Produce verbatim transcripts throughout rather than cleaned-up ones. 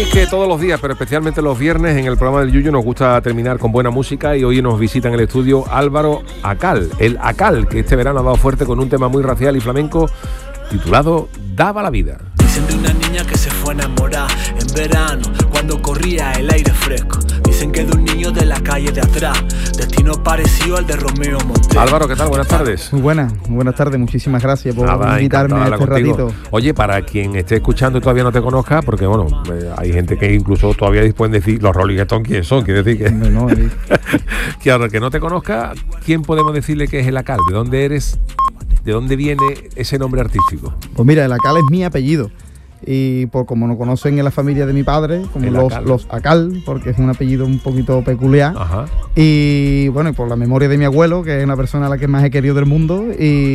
sabéis que todos los días, pero especialmente los viernes, en el programa del Yuyu nos gusta terminar con buena música y hoy nos visita en el estudio Álvaro Acal, el Acal, que este verano ha dado fuerte con un tema muy racial y flamenco titulado Daba la vida. Dicen de una niña que se fue a enamorar en verano, cuando corría el aire fresco. Dicen que de un niño de la calle de atrás, destino parecido al de Romeo Montero. Álvaro, ¿qué tal? Buenas tardes. Muy buenas, buenas tardes, muchísimas gracias por Nada, invitarme a este ratito. Oye, para quien esté escuchando y todavía no te conozca, porque bueno, eh, hay gente que incluso todavía pueden decir los Rolling Stones quién son, quiere decir que... No, no, eh. que ahora que no te conozca, ¿quién podemos decirle que es el Acal? ¿De dónde eres? ¿De dónde viene ese nombre artístico? Pues mira, el Acal es mi apellido. Y por como no conocen en la familia de mi padre, como los Acal. los Acal, porque es un apellido un poquito peculiar. Ajá. Y bueno, y por la memoria de mi abuelo, que es una persona a la que más he querido del mundo,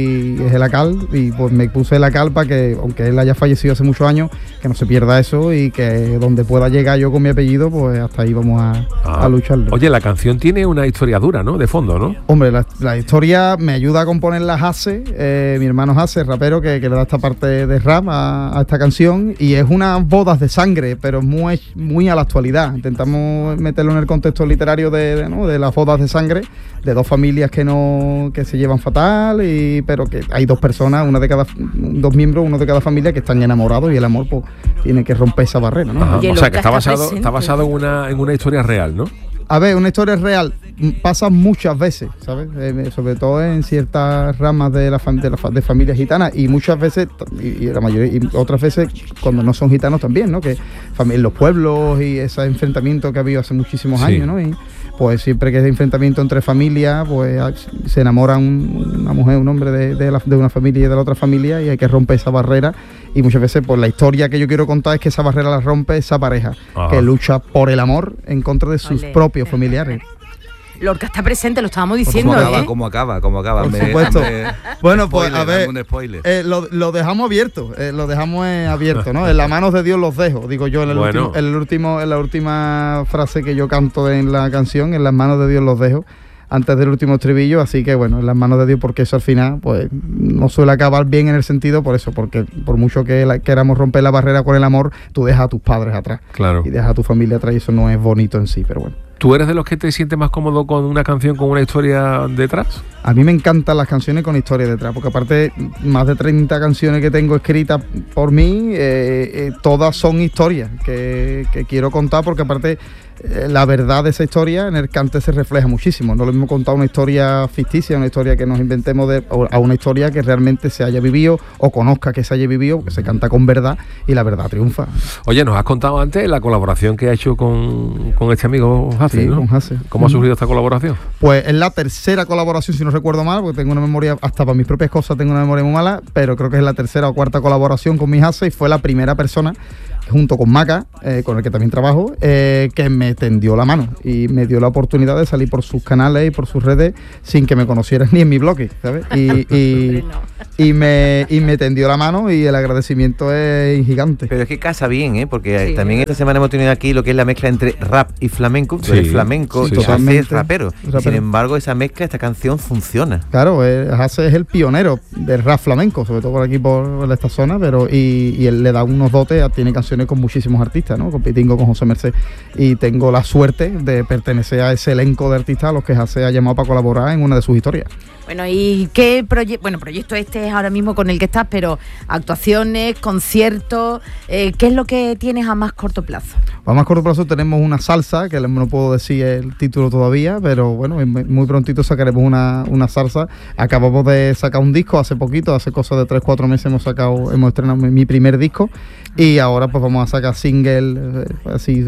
y es el Acal, y pues me puse el Acal para que, aunque él haya fallecido hace muchos años, que no se pierda eso y que donde pueda llegar yo con mi apellido, pues hasta ahí vamos a, ah. a lucharlo. Oye, la canción tiene una historia dura, ¿no? De fondo, ¿no? Hombre, la, la historia me ayuda a componerla Hasse, eh, mi hermano Hasse, rapero, que, que le da esta parte de rap a, a esta canción. Y es unas bodas de sangre, pero muy, muy a la actualidad. Intentamos meterlo en el contexto literario de, de, ¿no? de las bodas de sangre, de dos familias que no que se llevan fatal, y, pero que hay dos personas, una de cada dos miembros, uno de cada familia, que están enamorados, y el amor pues tiene que romper esa barrera, ¿no? Ajá, o sea, que está basado, está basado en una, en una historia real, ¿no? A ver, una historia real pasa muchas veces, ¿sabes? Eh, sobre todo en ciertas ramas de la, fam- de, la fa- de familias gitanas, y muchas veces, y, y la mayoría, y otras veces cuando no son gitanos también, ¿no? Que fam- en los pueblos y ese enfrentamiento que ha habido hace muchísimos sí. años, ¿no? Y pues siempre que es enfrentamiento entre familias, pues se enamora un, una mujer, un hombre de, de, la, de una familia y de la otra familia, y hay que romper esa barrera. Y muchas veces pues la historia que yo quiero contar es que esa barrera la rompe esa pareja, Ajá. que lucha por el amor en contra de sus Olé, propios familiares. Lorca está presente, lo estábamos diciendo. ¿Cómo acaba? ¿eh? ¿Cómo acaba? ¿Cómo acaba? Por me, supuesto. Me, bueno, pues spoiler, a ver, eh, lo, lo dejamos abierto, eh, lo dejamos eh, abierto, ¿no? En las manos de Dios los dejo, digo yo en el, bueno. último, en el último, en la última frase que yo canto en la canción, en las manos de Dios los dejo, antes del último estribillo, así que bueno, en las manos de Dios, porque eso al final pues no suele acabar bien en el sentido, por eso, porque por mucho que la, queramos romper la barrera con el amor, tú dejas a tus padres atrás, claro. y dejas a tu familia atrás, y eso no es bonito en sí, pero bueno. ¿Tú eres de los que te sientes más cómodo con una canción con una historia detrás? A mí me encantan las canciones con historia detrás, porque aparte más de treinta canciones que tengo escritas por mí, eh, eh, todas son historias que, que quiero contar, porque aparte eh, la verdad de esa historia en el cante se refleja muchísimo. No lo mismo contar una historia ficticia, una historia que nos inventemos, de, a una historia que realmente se haya vivido o conozca que se haya vivido, porque se canta con verdad y la verdad triunfa. Oye, nos has contado antes la colaboración que ha hecho con, con este amigo Hasse, sí, ¿no? con Hasse. ¿Cómo ha surgido esta colaboración? Pues es la tercera colaboración, si no recuerdo mal, porque tengo una memoria, hasta para mis propias cosas tengo una memoria muy mala, pero creo que es la tercera o cuarta colaboración con mi Hasse, y fue la primera persona, junto con Maca, eh, con el que también trabajo, eh, que me tendió la mano y me dio la oportunidad de salir por sus canales y por sus redes sin que me conocieran ni en mi blog, ¿sabes? Y, y, y, me, y me tendió la mano, y el agradecimiento es gigante. Pero es que casa bien, ¿eh? Porque sí, también esta semana hemos tenido aquí lo que es la mezcla entre rap y flamenco. Sí, el flamenco sí, y Hasse es rapero. rapero. Sin embargo, esa mezcla, esta canción funciona. Claro, eh, Hasse es el pionero del rap flamenco, sobre todo por aquí, por esta zona, pero y, y él le da unos dotes, tiene canciones con muchísimos artistas, ¿no? Con Pitingo, con José Merced, y tengo la suerte de pertenecer a ese elenco de artistas a los que Hasse ha llamado para colaborar en una de sus historias. Bueno, ¿y qué proyecto? Bueno, proyecto este es ahora mismo con el que estás, pero actuaciones, conciertos, eh, ¿qué es lo que tienes a más corto plazo? A más corto plazo tenemos una salsa, que no puedo decir el título todavía, pero bueno, muy prontito sacaremos una, una salsa. Acabamos de sacar un disco hace poquito, hace cosa de tres cuatro meses hemos sacado, hemos estrenado mi primer disco, y ahora pues vamos a sacar single así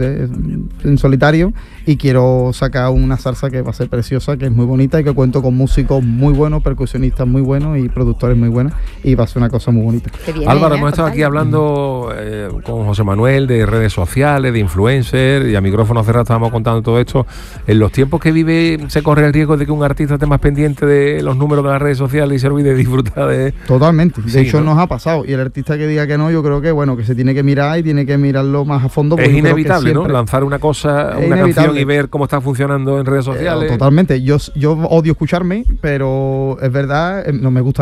en solitario, y quiero sacar una salsa que va a ser preciosa, que es muy bonita, y que cuento con músicos muy buenos, percusionistas muy buenos y productores muy buenos, y va a ser una cosa muy bonita. Viene, Álvaro, ¿eh? hemos estado aquí hablando eh, con José Manuel de redes sociales, de influencer, y a micrófono cerrado estábamos contando todo esto. En los tiempos que vive se corre el riesgo de que un artista esté más pendiente de los números de las redes sociales y se olvide de disfrutar de... Totalmente, de sí, hecho ¿no? nos ha pasado, y el artista que diga que no, yo creo que bueno, que se tiene que mirar y tiene que mirarlo más a fondo. Es inevitable, ¿no? Lanzar una cosa, una inevitable. canción y ver cómo está funcionando en redes sociales. Eh, totalmente, yo, yo odio escucharme, pero es verdad, no me gusta nada escucharme.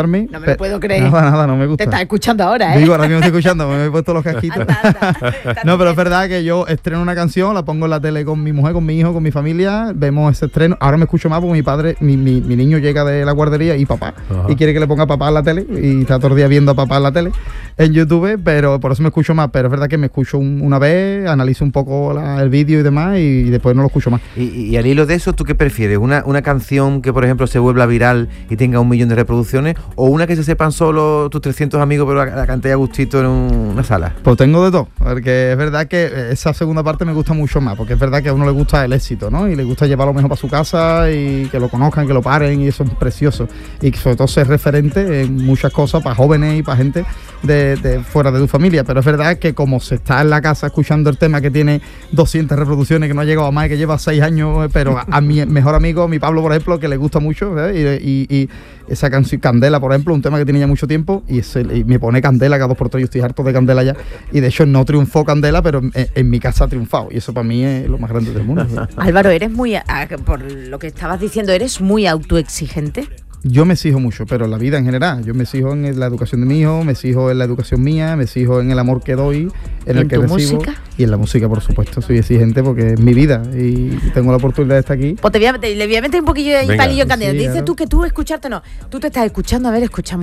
escucharme. No me lo puedo creer. Nada, nada, no me gusta. Te estás escuchando ahora, ¿eh? Digo, ahora mismo estoy escuchando, me he puesto los casquitos. Anda, anda. No, pero es verdad que yo estreno una canción, la pongo en la tele con mi mujer, con mi hijo, con mi familia, vemos ese estreno. Ahora me escucho más porque mi padre, mi, mi, mi niño llega de la guardería y papá, Ajá. y quiere que le ponga a papá en la tele, y está todo el día viendo a papá en la tele, en YouTube, pero por eso me escucho más. Pero es verdad que me escucho un, una vez, analizo un poco la, el vídeo y demás, y, y después no lo escucho más. Y, y al hilo de eso, ¿tú qué prefieres? ¿Una, una canción que, por ejemplo, se vuelva viral y tenga un millón de reproducciones, o una que se sepan solo tus trescientos amigos, pero la, la canté a gustito en un, una sala? Pues tengo de todo, porque es verdad que esa segunda parte me gusta mucho más, porque es verdad que a uno le gusta el éxito, ¿no? Y le gusta llevarlo mejor para su casa y que lo conozcan, que lo paren, y eso es precioso. Y sobre todo ser referente en muchas cosas para jóvenes y para gente de, de fuera de tu familia. Pero es verdad que como se está en la casa escuchando el tema que tiene doscientas reproducciones, que no ha llegado a más, que lleva seis años, pero a, a mi mejor amigo, mi Pablo, por ejemplo, que le gusta mucho, ¿eh? y, y, y esa canción Candela, por ejemplo, un tema que tiene ya mucho tiempo, y, ese, y me pone Candela cada dos por tres. Yo estoy harto de Candela ya, y de hecho no triunfó Candela, pero en, en mi casa ha triunfado, y eso para mí es lo más grande del mundo. Álvaro, eres muy, por lo que estabas diciendo, eres muy autoexigente. Yo me exijo mucho, pero en la vida en general. Yo me exijo en la educación de mi hijo, me exijo en la educación mía, me exijo en el amor que doy, en el que recibo. ¿Música? Y en la música, por supuesto. Soy exigente porque es mi vida y tengo la oportunidad de estar aquí. Pues te voy a, te, le voy a meter un poquillo de palillo en candela. Sí, dices claro. Tú que tú escucharte no. Tú te estás escuchando, a ver, escuchamos.